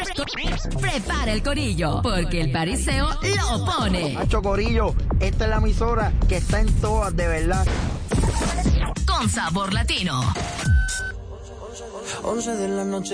Prepara el corillo, porque el pariseo lo pone. Hacho Corillo, esta es la emisora que está en todas, de verdad. Con sabor latino. 11 de la noche.